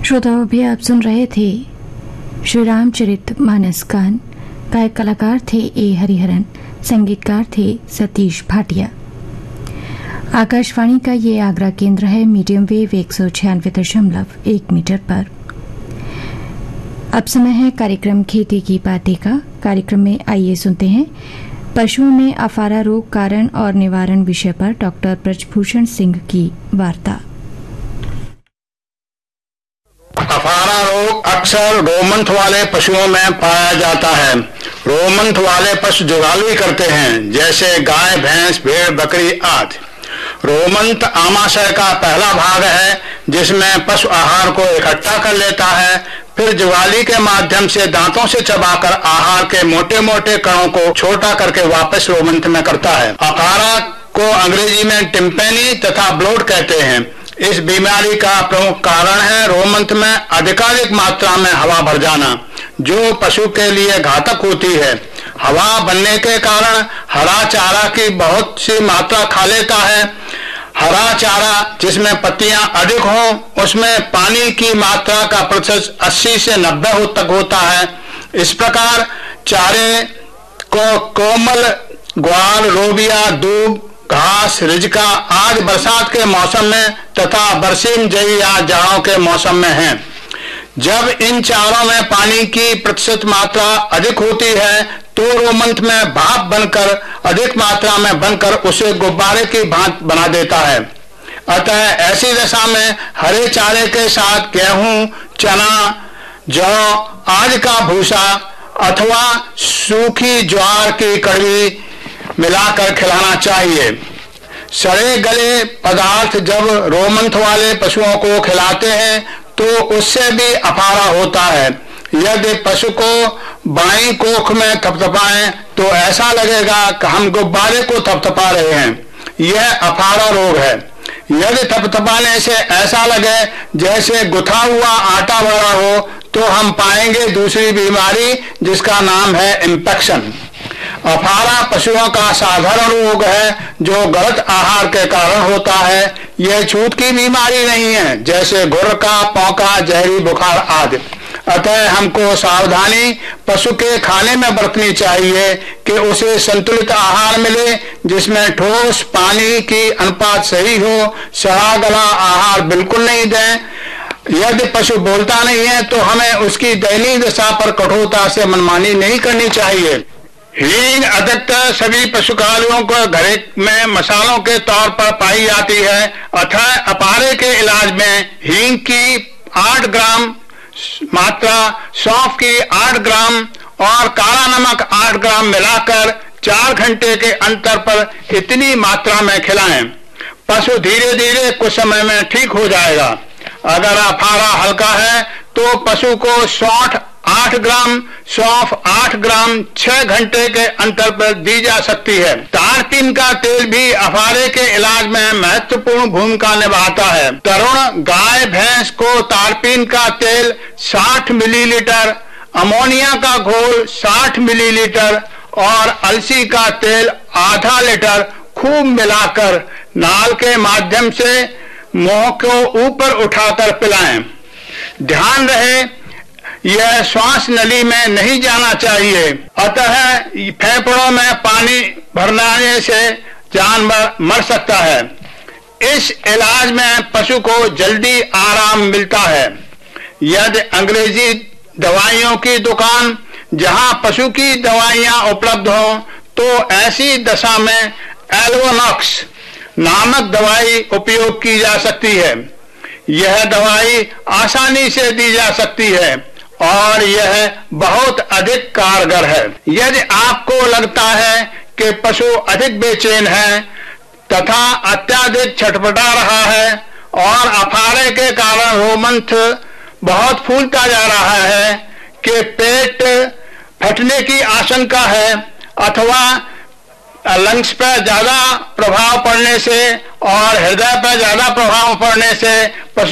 श्रोताओं, भी आप सुन रहे थे श्री रामचरित मानस गान। गायक कलाकार थे ए हरिहरन, संगीतकार थे सतीश भाटिया। आकाशवाणी का ये आगरा केंद्र है, मीडियम वेव 196.1 मीटर पर। अब समय है कार्यक्रम खेती की बातें का। कार्यक्रम में आइए सुनते हैं पशुओं में अफारा रोग कारण और निवारण विषय पर डॉक्टर ब्रजभूषण सिंह की वार्ता। अफारा रोग अक्सर रोमंथ वाले पशुओं में पाया जाता है। रोमंथ वाले पशु जुगाली करते हैं, जैसे गाय, भैंस, भेड़, बकरी आदि। रोमंथ आमाशय का पहला भाग है, जिसमें पशु आहार को इकट्ठा कर लेता है, फिर जुगाली के माध्यम से दांतों से चबाकर आहार के मोटे मोटे कणों को छोटा करके वापस रोमंथ में करता है। अफारा को अंग्रेजी में टिम्पेनी तथा ब्लोट कहते हैं। इस बीमारी का प्रमुख कारण है रोमंथ में अधिकाधिक मात्रा में हवा भर जाना, जो पशु के लिए घातक होती है। हवा बनने के कारण हरा चारा की बहुत सी मात्रा खा लेता है। हरा चारा जिसमें पत्तियां अधिक हों, उसमें पानी की मात्रा का प्रतिशत 80 से 90 तक होता है। इस प्रकार चारे को कोमल, ग्वाल, लोबिया, दूब, घास, रिजका आदि बरसात के मौसम में तथा बरसीम जई या जाड़ों के मौसम में है। जब इन चारों में पानी की प्रतिशत मात्रा अधिक होती है, तो रोमंथ में भाप बनकर अधिक मात्रा में बनकर उसे गुब्बारे की भांति बना देता है। अतः ऐसी दशा में हरे चारे के साथ गेहूं, चना, जौ आदि का भूसा अथवा सूखी ज्वार की कड़वी मिलाकर खिलाना चाहिए। सड़े गले पदार्थ जब रोमंथ वाले पशुओं को खिलाते हैं, तो उससे भी अफारा होता है। यदि पशु को बाईं कोख में थपथपाएं, तो ऐसा लगेगा कि हम गुब्बारे को थपथपा रहे हैं। यह अफारा रोग है। यदि थपथपाने से ऐसा लगे जैसे गुथा हुआ आटा भरा हो, तो हम पाएंगे दूसरी बीमारी, जिसका नाम है इंफेक्शन। अफारा पशुओं का साधारण रोग है, जो गलत आहार के कारण होता है। यह छूत की बीमारी नहीं है, जैसे घुर का, पौका, जहरी बुखार आदि। अतः हमको सावधानी पशु के खाने में बरतनी चाहिए कि उसे संतुलित आहार मिले, जिसमें ठोस पानी की अनुपात सही हो। सड़ा गला आहार बिल्कुल नहीं दें। यदि पशु बोलता नहीं है, तो हमें उसकी दयनीय दशा पर कठोरता से मनमानी नहीं करनी चाहिए। हींग अधिकतर सभी पशुखालियों को घरे में मसालों के तौर पर पाई जाती है। अतः अफारे के इलाज में हींग की 8 ग्राम मात्रा, सौंफ की 8 ग्राम और काला नमक 8 ग्राम मिलाकर 4 घंटे के अंतर पर इतनी मात्रा में खिलाएं। पशु धीरे धीरे कुछ समय में ठीक हो जाएगा। अगर अफारा हल्का है, तो पशु को सौंठ 8 ग्राम, सौंफ 8 ग्राम 6 घंटे के अंतर पर दी जा सकती है। तारपीन का तेल भी अफारे के इलाज में महत्वपूर्ण भूमिका निभाता है। तरुण गाय, भैंस को तारपीन का तेल 60 मिलीलीटर, अमोनिया का घोल 60 मिलीलीटर और अलसी का तेल आधा लीटर खूब मिलाकर नाल के माध्यम से मुंह को ऊपर उठाकर पिलाएं। ध्यान रहे, यह श्वास नली में नहीं जाना चाहिए। अतः फेफड़ों में पानी भरने से जानवर मर सकता है। इस इलाज में पशु को जल्दी आराम मिलता है। यदि अंग्रेजी दवाइयों की दुकान जहां पशु की दवाइयां उपलब्ध हों, तो ऐसी दशा में एल्वोनॉक्स नामक दवाई उपयोग की जा सकती है। यह दवाई आसानी से दी जा सकती है और यह बहुत अधिक कारगर है। यदि आपको लगता है कि पशु अधिक बेचैन है तथा अत्यधिक छटपटा रहा है और अफारे के कारण रोमंथ बहुत फूलता जा रहा है, कि पेट फटने की आशंका है अथवा लंग्स पर ज्यादा प्रभाव पड़ने से और हृदय पर ज्यादा प्रभाव पड़ने से पशु